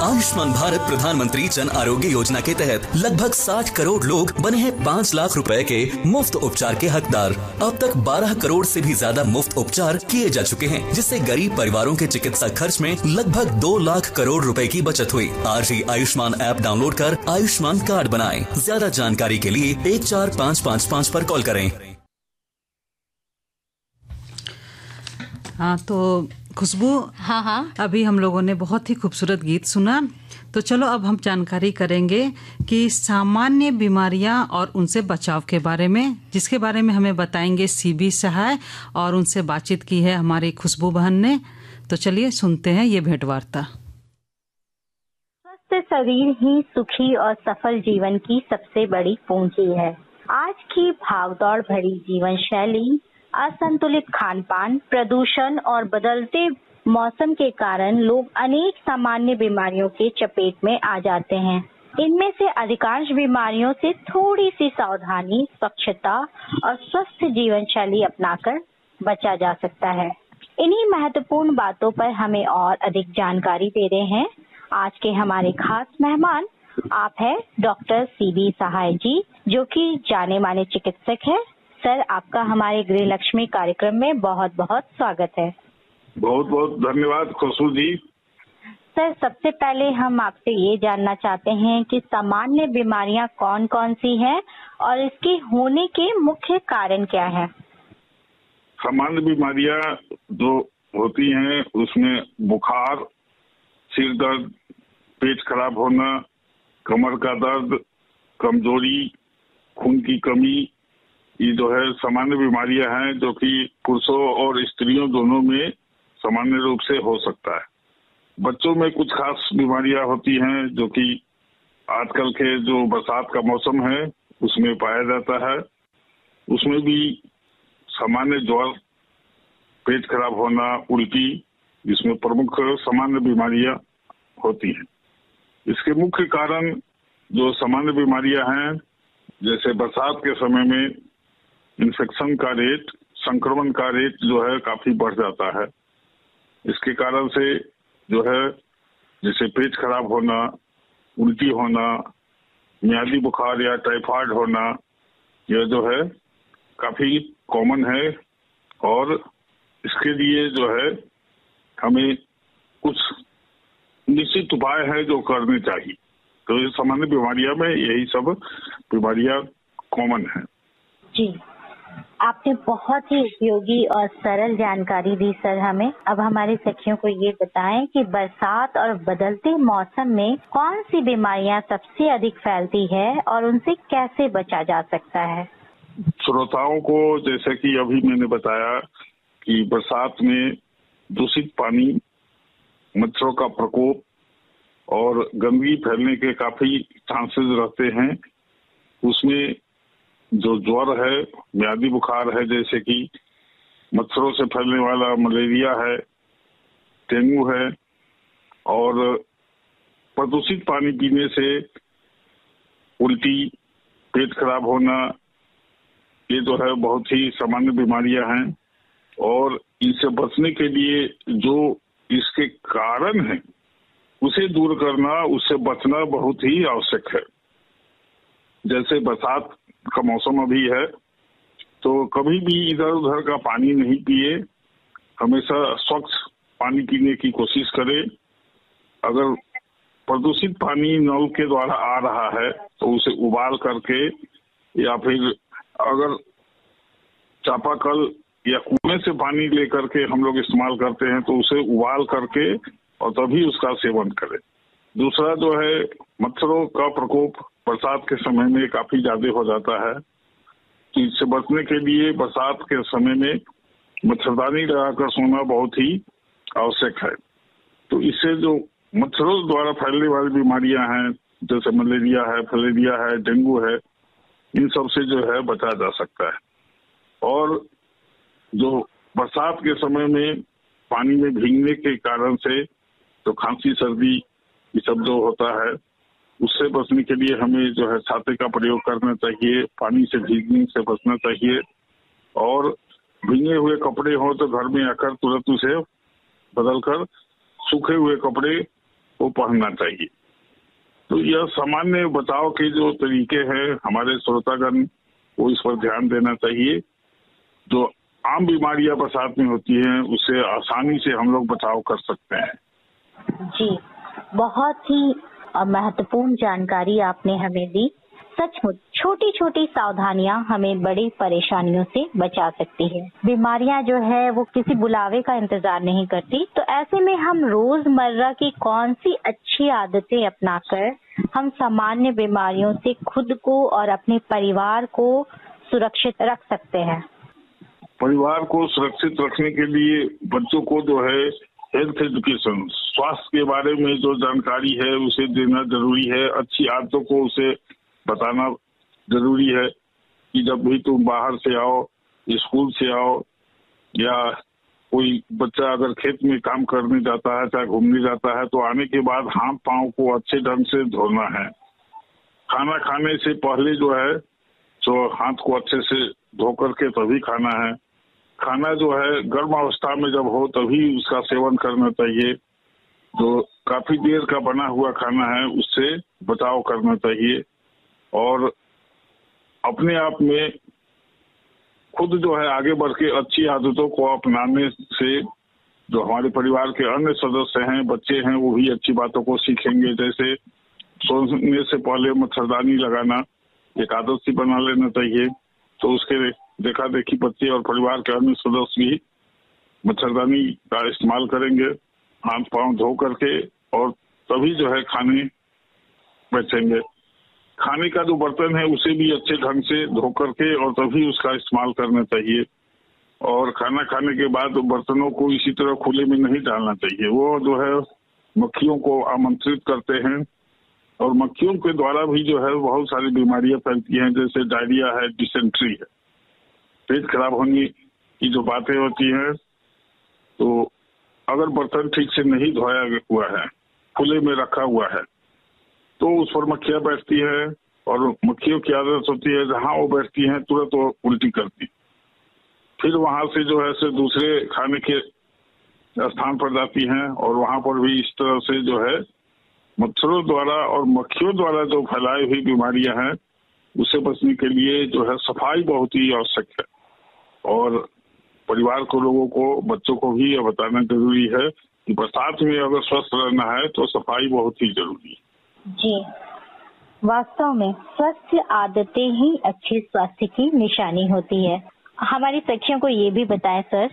आयुष्मान भारत प्रधानमंत्री जन आरोग्य योजना के तहत लगभग 60 करोड़ लोग बने हैं 5 लाख रुपए के मुफ्त उपचार के हकदार। अब तक 12 करोड़ से भी ज्यादा मुफ्त उपचार किए जा चुके हैं, जिससे गरीब परिवारों के चिकित्सा खर्च में लगभग 2 लाख करोड़ रुपए की बचत हुई। आज ही आयुष्मान ऐप डाउनलोड कर आयुष्मान कार्ड बनाएं। ज्यादा जानकारी के लिए 14555 पर कॉल करें। हाँ तो खुशबू, हाँ, अभी हम लोगों ने बहुत ही खूबसूरत गीत सुना। तो चलो अब हम जानकारी करेंगे कि सामान्य बीमारियां और उनसे बचाव के बारे में, जिसके बारे में हमें बताएंगे सीबी सहाय, और उनसे बातचीत की है हमारी खुशबू बहन ने। तो चलिए सुनते हैं ये भेंटवार्ता। स्वस्थ शरीर ही सुखी और सफल जीवन की सबसे बड़ी पूंजी है। आज की भागदौड़ भरी जीवन शैली, असंतुलित खान पान, प्रदूषण और बदलते मौसम के कारण लोग अनेक सामान्य बीमारियों के चपेट में आ जाते हैं। इनमें से अधिकांश बीमारियों से थोड़ी सी सावधानी, स्वच्छता और स्वस्थ जीवन शैली अपनाकर बचा जा सकता है। इन्हीं महत्वपूर्ण बातों पर हमें और अधिक जानकारी दे रहे हैं आज के हमारे खास मेहमान। आप है डॉक्टर सीबी सहाय जी, जो कि जाने माने चिकित्सक है। सर, आपका हमारे गृह लक्ष्मी कार्यक्रम में बहुत बहुत स्वागत है। बहुत बहुत धन्यवाद खुशबू जी। सर, सबसे पहले हम आपसे ये जानना चाहते हैं कि सामान्य बीमारियां कौन कौन सी हैं और इसके होने के मुख्य कारण क्या है। सामान्य बीमारियां जो होती हैं उसमें बुखार, सिर दर्द, पेट खराब होना, कमर का दर्द, कमजोरी, खून की कमी, ये जो है सामान्य बीमारियां हैं जो कि पुरुषों और स्त्रियों दोनों में सामान्य रूप से हो सकता है। बच्चों में कुछ खास बीमारियां होती हैं जो कि आजकल के जो बरसात का मौसम है उसमें पाया जाता है। उसमें भी सामान्य ज्वर, पेट खराब होना, उल्टी, जिसमें प्रमुख सामान्य बीमारियां होती हैं। इसके मुख्य कारण जो सामान्य बीमारियां हैं, जैसे बरसात के समय में इन्फेक्शन का रेट, संक्रमण का रेट जो है काफी बढ़ जाता है। इसके कारण से जो है जैसे पेट खराब होना, उल्टी होना, मियादी बुखार या टाइफाइड होना, यह जो है काफी कॉमन है और इसके लिए जो है हमें कुछ निश्चित उपाय है जो करने चाहिए। तो ये सामान्य बीमारियां में यही सब बीमारियां कॉमन है। जी, आपने बहुत ही उपयोगी और सरल जानकारी दी सर हमें। अब हमारे सखियों को ये बताएं कि बरसात और बदलते मौसम में कौन सी बीमारियां सबसे अधिक फैलती है और उनसे कैसे बचा जा सकता है। श्रोताओं को जैसे कि अभी मैंने बताया कि बरसात में दूषित पानी, मच्छरों का प्रकोप और गंदगी फैलने के काफी चांसेस रहते हैं। उसमें जो ज्वर है, मियादी बुखार है, जैसे कि मच्छरों से फैलने वाला मलेरिया है, डेंगू है, और प्रदूषित पानी पीने से उल्टी, पेट खराब होना, ये जो है बहुत ही सामान्य बीमारियां हैं। और इनसे बचने के लिए जो इसके कारण है उसे दूर करना, उससे बचना बहुत ही आवश्यक है। जैसे बरसात का मौसम अभी है तो कभी भी इधर उधर का पानी नहीं पिए, हमेशा स्वच्छ पानी पीने की कोशिश करें। अगर प्रदूषित पानी नल के द्वारा आ रहा है तो उसे उबाल करके, या फिर अगर चापाकल या कुएं से पानी लेकर के हम लोग इस्तेमाल करते हैं तो उसे उबाल करके और तभी उसका सेवन करें। दूसरा जो है, मच्छरों का प्रकोप बरसात के समय में काफी ज्यादा हो जाता है। इससे बचने के लिए बरसात के समय में मच्छरदानी लगाकर सोना बहुत ही आवश्यक है। तो इससे जो मच्छरों द्वारा फैलने वाली बीमारियां हैं, जैसे मलेरिया है, फाइलेरिया है, डेंगू है, इन सब से जो है बचा जा सकता है। और जो बरसात के समय में पानी में भीगने के कारण से तो खांसी, सर्दी, ये सब जो होता है, उससे बचने के लिए हमें जो है छाते का प्रयोग करना चाहिए, पानी से भीगने से बचना चाहिए। और भीगे हुए कपड़े हो तो घर में आकर तुरंत उसे बदलकर सूखे हुए कपड़े वो पहनना चाहिए। तो यह सामान्य बचाव के जो तरीके हैं हमारे श्रोतागण को इस पर ध्यान देना चाहिए। जो आम बीमारियां बरसात में होती हैं उससे आसानी से हम लोग बचाव कर सकते हैं। जी, बहुत ही महत्वपूर्ण जानकारी आपने हमें दी। सचमुच छोटी छोटी सावधानियां हमें बड़ी परेशानियों से बचा सकती है। बीमारियां जो है वो किसी बुलावे का इंतजार नहीं करती, तो ऐसे में हम रोजमर्रा की कौन सी अच्छी आदतें अपनाकर हम सामान्य बीमारियों से खुद को और अपने परिवार को सुरक्षित रख सकते हैं। परिवार को सुरक्षित रखने के लिए बच्चों को जो है हेल्थ एजुकेशन, स्वास्थ्य के बारे में जो जानकारी है उसे देना जरूरी है। अच्छी आदतों को उसे बताना जरूरी है कि जब भी तुम बाहर से आओ, स्कूल से आओ, या कोई बच्चा अगर खेत में काम करने जाता है, चाहे घूमने जाता है, तो आने के बाद हाथ पांव को अच्छे ढंग से धोना है। खाना खाने से पहले जो है तो हाथ को अच्छे से धो करके तभी खाना है। खाना जो है गर्म अवस्था में जब हो तभी उसका सेवन करना चाहिए। जो काफी देर का बना हुआ खाना है उससे बचाव करना चाहिए। और अपने आप में खुद जो है आगे बढ़ के अच्छी आदतों को अपनाने से जो हमारे परिवार के अन्य सदस्य हैं, बच्चे हैं, वो भी अच्छी बातों को सीखेंगे। जैसे सोने से पहले मच्छरदानी लगाना एक आदत सी बना लेना चाहिए। तो उसके देखा देखी बच्चे और परिवार के अन्य सदस्य भी मच्छरदानी का इस्तेमाल करेंगे हाथ पांव धो करके, और तभी जो है खाने बैठेंगे। खाने का जो बर्तन है उसे भी अच्छे ढंग से धो करके और तभी उसका इस्तेमाल करना चाहिए। और खाना खाने के बाद बर्तनों को इसी तरह खुले में नहीं डालना चाहिए। वो जो है मक्खियों को आमंत्रित करते हैं और मक्खियों के द्वारा भी जो है बहुत सारी बीमारियां फैलती हैं, जैसे डायरिया है, डिसेंट्री है, पेट खराब होने की जो बातें होती हैं। तो अगर बर्तन ठीक से नहीं धोया हुआ है, खुले में रखा हुआ है, तो उस पर मक्खियां बैठती है और मक्खियों की आदत होती है जहां वो बैठती हैं तुरंत वो उल्टी करती, फिर वहां से जो है से दूसरे खाने के स्थान पर जाती हैं और वहां पर भी इस तरह से जो है मच्छरों द्वारा और मक्खियों द्वारा जो फैलाई हुई बीमारियां हैं उससे बचने के लिए जो है सफाई बहुत ही आवश्यक है। और परिवार को, लोगों को, बच्चों को भी यह बताना जरूरी है कि बरसात में अगर स्वस्थ रहना है तो सफाई बहुत ही जरूरी है। जी, वास्तव में स्वस्थ आदतें ही अच्छे स्वास्थ्य की निशानी होती है। हमारी सखियों को ये भी बताएं सर